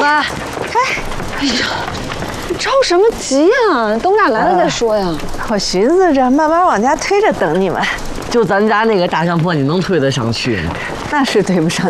啊！ 哎呀，你着什么急呀？等我俩来了再说呀。 我寻思着慢慢往家推着等你们。 就咱家那个大香坡，你能推得上去？ 那是对不上